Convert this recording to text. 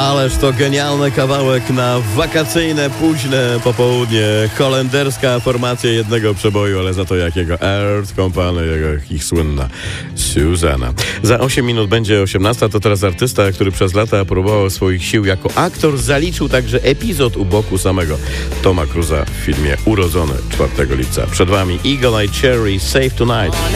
Ależ to genialny kawałek na wakacyjne, późne popołudnie. Holenderska formacja jednego przeboju, ale za to jakiego? Earth Company, ich słynna Susanna. Za 8 minut będzie 18. To teraz artysta, który przez lata próbował swoich sił jako aktor, zaliczył także epizod u boku samego Toma Cruza w filmie Urodzony 4 lipca. Przed wami Eagle Eye Cherry, Save Tonight.